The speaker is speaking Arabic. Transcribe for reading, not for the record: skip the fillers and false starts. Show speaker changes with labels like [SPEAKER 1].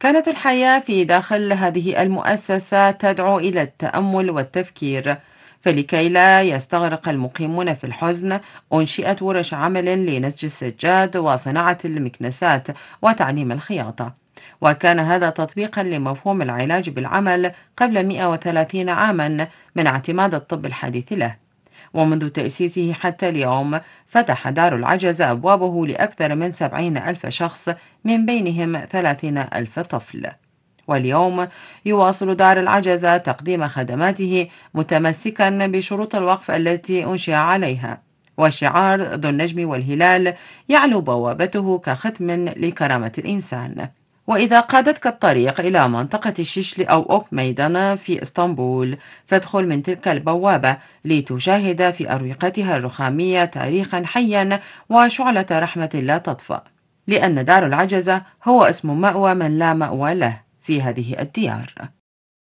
[SPEAKER 1] كانت الحياة في داخل هذه المؤسسة تدعو إلى التأمل والتفكير، فلكي لا يستغرق المقيمون في الحزن أنشئت ورش عمل لنسج السجاد وصناعة المكنسات وتعليم الخياطة. وكان هذا تطبيقا لمفهوم العلاج بالعمل قبل 130 عاما من اعتماد الطب الحديث له. ومنذ تأسيسه حتى اليوم فتح دار العجز أبوابه لأكثر من 70,000 شخص، من بينهم 30,000 طفل. واليوم يواصل دار العجز تقديم خدماته متمسكا بشروط الوقف التي أنشئ عليها، وشعار ذو النجم والهلال يعلو بوابته كختم لكرامة الإنسان. وإذا قادتك الطريق إلى منطقة الشيشلي أو أوك ميدان في إسطنبول، فادخل من تلك البوابة لتشاهد في أروقتها الرخامية تاريخا حيا وشعلة رحمة لا تطفأ، لأن دار العجزة هو اسم مأوى من لا مأوى له في هذه الديار.